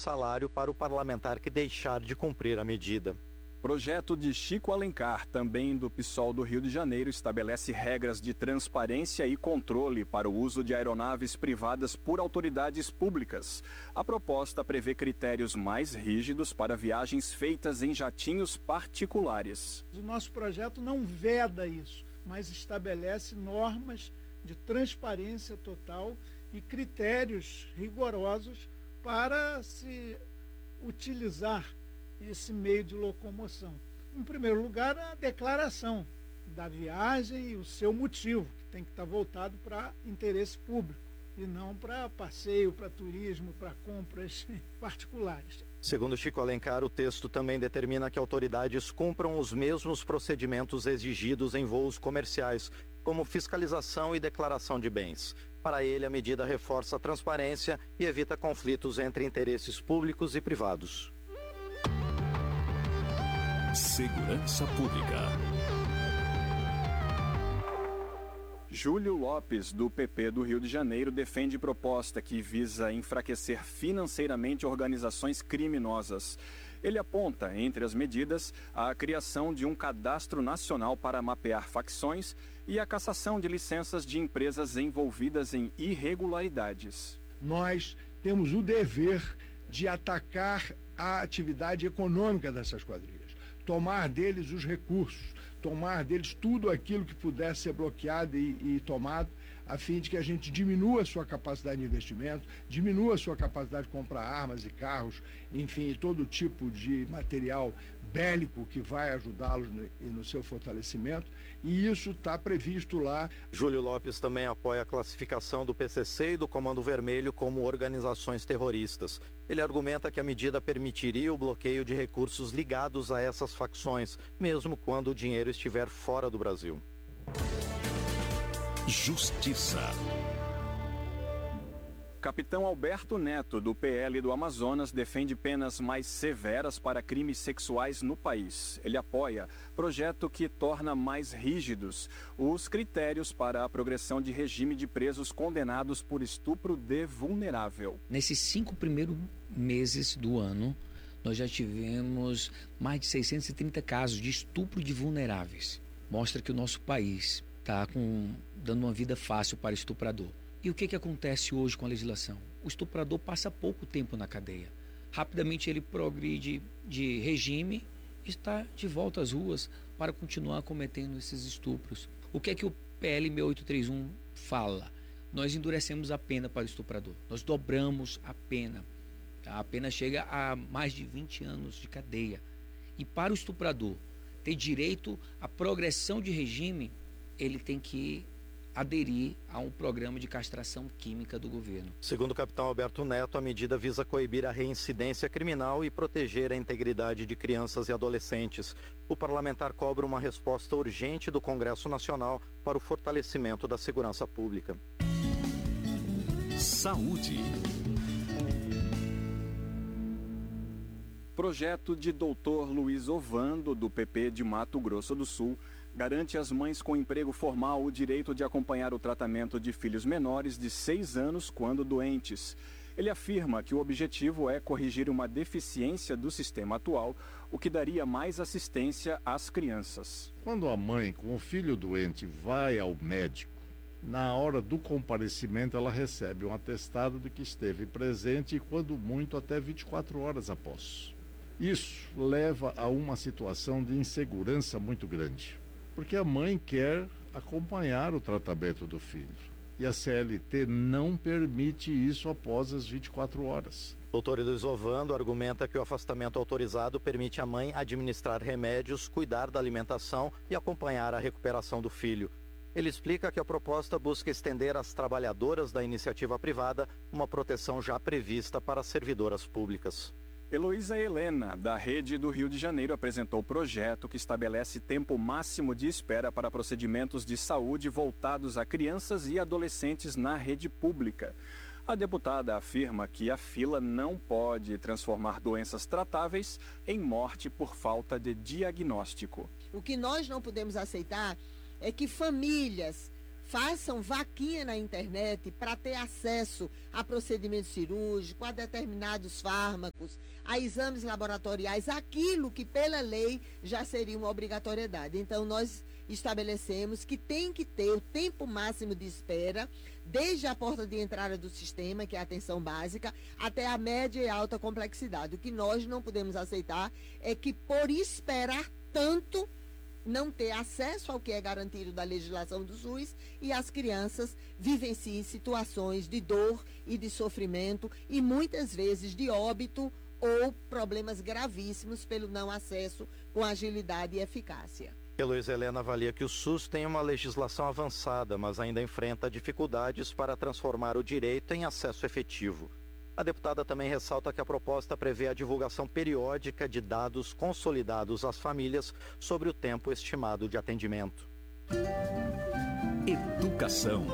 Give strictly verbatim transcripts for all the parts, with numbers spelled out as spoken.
salário para o parlamentar que deixar de cumprir a medida. Projeto de Chico Alencar, também do PSOL do Rio de Janeiro, estabelece regras de transparência e controle para o uso de aeronaves privadas por autoridades públicas. A proposta prevê critérios mais rígidos para viagens feitas em jatinhos particulares. O nosso projeto não veda isso, mas estabelece normas de transparência total e critérios rigorosos para se utilizar esse meio de locomoção. Em primeiro lugar, a declaração da viagem e o seu motivo, que tem que estar voltado para interesse público e não para passeio, para turismo, para compras particulares. Segundo Chico Alencar, o texto também determina que autoridades cumpram os mesmos procedimentos exigidos em voos comerciais, como fiscalização e declaração de bens. Para ele, a medida reforça a transparência e evita conflitos entre interesses públicos e privados. Segurança Pública. Júlio Lopes, do P P do Rio de Janeiro, defende proposta que visa enfraquecer financeiramente organizações criminosas. Ele aponta, entre as medidas, a criação de um cadastro nacional para mapear facções e a cassação de licenças de empresas envolvidas em irregularidades. Nós temos o dever de atacar a atividade econômica dessas quadrilhas, tomar deles os recursos, tomar deles tudo aquilo que puder ser bloqueado e, e tomado, a fim de que a gente diminua a sua capacidade de investimento, diminua a sua capacidade de comprar armas e carros, enfim, todo tipo de material bélico que vai ajudá-los no, no seu fortalecimento, e isso está previsto lá. Júlio Lopes também apoia a classificação do P C C e do Comando Vermelho como organizações terroristas. Ele argumenta que a medida permitiria o bloqueio de recursos ligados a essas facções, mesmo quando o dinheiro estiver fora do Brasil. Justiça. Capitão Alberto Neto, do P L do Amazonas, defende penas mais severas para crimes sexuais no país. Ele apoia projeto que torna mais rígidos os critérios para a progressão de regime de presos condenados por estupro de vulnerável. Nesses cinco primeiros meses do ano, nós já tivemos mais de seiscentos e trinta casos de estupro de vulneráveis. Mostra que o nosso país está dando uma vida fácil para estuprador. E o que, que acontece hoje com a legislação? O estuprador passa pouco tempo na cadeia. Rapidamente ele progride de regime e está de volta às ruas para continuar cometendo esses estupros. O que é que o P L seis oito três um fala? Nós endurecemos a pena para o estuprador. Nós dobramos a pena. A pena chega a mais de vinte anos de cadeia. E para o estuprador ter direito à progressão de regime, ele tem que aderir a um programa de castração química do governo. Segundo o capitão Alberto Neto, a medida visa coibir a reincidência criminal e proteger a integridade de crianças e adolescentes. O parlamentar cobra uma resposta urgente do Congresso Nacional para o fortalecimento da segurança pública. Saúde. Projeto de doutor Luiz Ovando, do P P de Mato Grosso do Sul, garante às mães com emprego formal o direito de acompanhar o tratamento de filhos menores de seis anos quando doentes. Ele afirma que o objetivo é corrigir uma deficiência do sistema atual, o que daria mais assistência às crianças. Quando a mãe com o filho doente vai ao médico, na hora do comparecimento ela recebe um atestado de que esteve presente e, quando muito, até vinte e quatro horas após. Isso leva a uma situação de insegurança muito grande, porque a mãe quer acompanhar o tratamento do filho. E a C L T não permite isso após as vinte e quatro horas. Doutor Luiz Ovando argumenta que o afastamento autorizado permite à mãe administrar remédios, cuidar da alimentação e acompanhar a recuperação do filho. Ele explica que a proposta busca estender às trabalhadoras da iniciativa privada uma proteção já prevista para servidoras públicas. Heloísa Helena, da Rede do Rio de Janeiro, apresentou o projeto que estabelece tempo máximo de espera para procedimentos de saúde voltados a crianças e adolescentes na rede pública. A deputada afirma que a fila não pode transformar doenças tratáveis em morte por falta de diagnóstico. O que nós não podemos aceitar é que famílias façam vaquinha na internet para ter acesso a procedimentos cirúrgicos, a determinados fármacos, a exames laboratoriais, aquilo que pela lei já seria uma obrigatoriedade. Então, nós estabelecemos que tem que ter o tempo máximo de espera, desde a porta de entrada do sistema, que é a atenção básica, até a média e alta complexidade. O que nós não podemos aceitar é que, por esperar tanto, não ter acesso ao que é garantido da legislação do SUS e as crianças vivenciem situações de dor e de sofrimento e muitas vezes de óbito ou problemas gravíssimos pelo não acesso com agilidade e eficácia. Heloísa Helena avalia que o SUS tem uma legislação avançada, mas ainda enfrenta dificuldades para transformar o direito em acesso efetivo. A deputada também ressalta que a proposta prevê a divulgação periódica de dados consolidados às famílias sobre o tempo estimado de atendimento. Educação.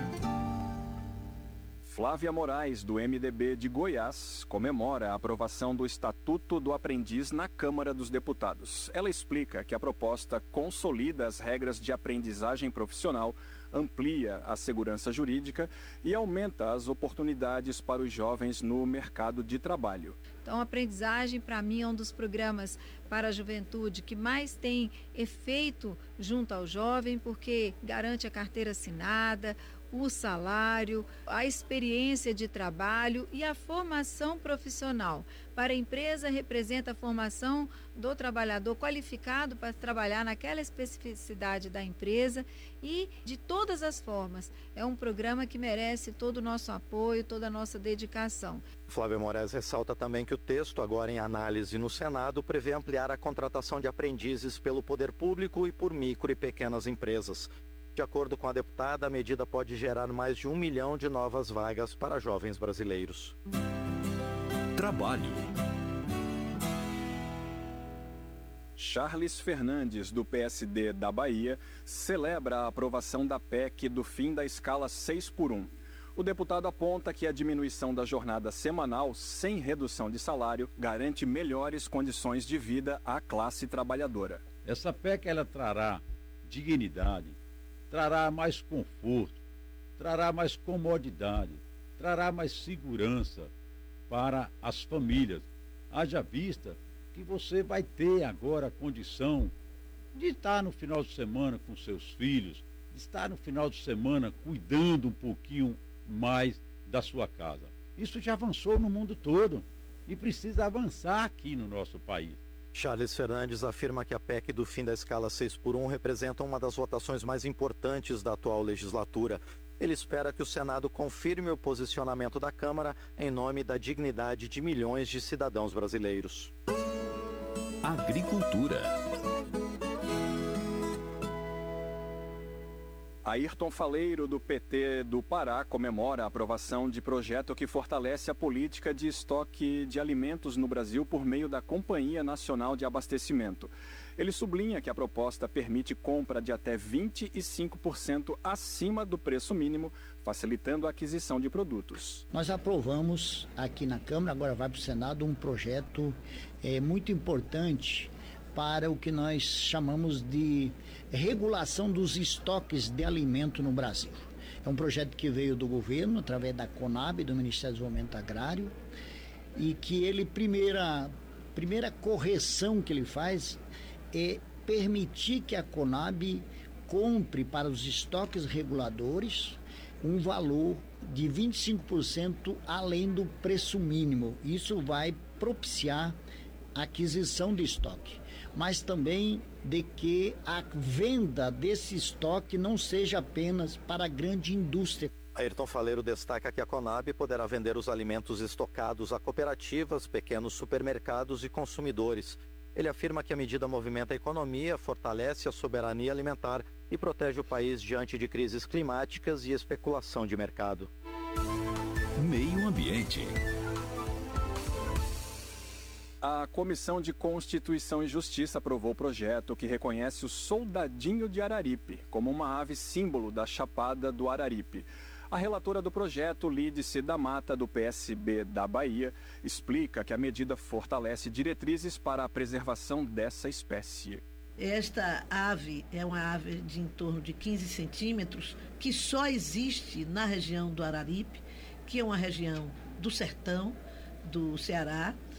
Flávia Moraes, do M D B de Goiás, comemora a aprovação do Estatuto do Aprendiz na Câmara dos Deputados. Ela explica que a proposta consolida as regras de aprendizagem profissional, amplia a segurança jurídica e aumenta as oportunidades para os jovens no mercado de trabalho. Então, a aprendizagem, para mim, é um dos programas para a juventude que mais tem efeito junto ao jovem, porque garante a carteira assinada, o salário, a experiência de trabalho e a formação profissional. Para a empresa, representa a formação do trabalhador qualificado para trabalhar naquela especificidade da empresa e de todas as formas. É um programa que merece todo o nosso apoio, toda a nossa dedicação. Flávia Moraes ressalta também que o texto, agora em análise no Senado, prevê ampliar a contratação de aprendizes pelo poder público e por micro e pequenas empresas. De acordo com a deputada, a medida pode gerar mais de um milhão de novas vagas para jovens brasileiros. Trabalho. Charles Fernandes, do P S D da Bahia, celebra a aprovação da P E C do fim da escala seis por um. O deputado aponta que a diminuição da jornada semanal, sem redução de salário, garante melhores condições de vida à classe trabalhadora. Essa P E C ela trará dignidade, trará mais conforto, trará mais comodidade, trará mais segurança para as famílias. Haja vista que você vai ter agora a condição de estar no final de semana com seus filhos, de estar no final de semana cuidando um pouquinho mais da sua casa. Isso já avançou no mundo todo e precisa avançar aqui no nosso país. Charles Fernandes afirma que a P E C do fim da escala seis por um representa uma das votações mais importantes da atual legislatura. Ele espera que o Senado confirme o posicionamento da Câmara em nome da dignidade de milhões de cidadãos brasileiros. Agricultura. Ayrton Faleiro, do P T do Pará, comemora a aprovação de projeto que fortalece a política de estoque de alimentos no Brasil por meio da Companhia Nacional de Abastecimento. Ele sublinha que a proposta permite compra de até vinte e cinco por cento acima do preço mínimo, facilitando a aquisição de produtos. Nós aprovamos aqui na Câmara, agora vai para o Senado, um projeto é, muito importante para o que nós chamamos de regulação dos estoques de alimento no Brasil. É um projeto que veio do governo, através da Conab, do Ministério do Desenvolvimento Agrário, e que ele, primeira, primeira correção que ele faz é permitir que a Conab compre para os estoques reguladores um valor de vinte e cinco por cento além do preço mínimo. Isso vai propiciar a aquisição de estoque, mas também de que a venda desse estoque não seja apenas para a grande indústria. Ayrton Faleiro destaca que a Conab poderá vender os alimentos estocados a cooperativas, pequenos supermercados e consumidores. Ele afirma que a medida movimenta a economia, fortalece a soberania alimentar e protege o país diante de crises climáticas e especulação de mercado. Meio Ambiente. A Comissão de Constituição e Justiça aprovou o projeto que reconhece o soldadinho de Araripe como uma ave símbolo da Chapada do Araripe. A relatora do projeto, Lídice da Mata, do P S B da Bahia, explica que a medida fortalece diretrizes para a preservação dessa espécie. Esta ave é uma ave de em torno de quinze centímetros, que só existe na região do Araripe, que é uma região do sertão do Ceará,